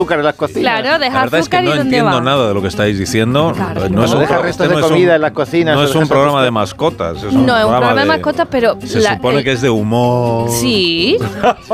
azúcar en las cocinas. Claro, deja La verdad es que azúcar no y dónde entiendo va. nada de lo que estáis diciendo. Claro, No es un deja pro- restos este de no es comida en las cocinas. No o es un dejas programa azúcar. de mascotas. No, es un programa de mascotas, pero... Se supone que es de humor. Sí.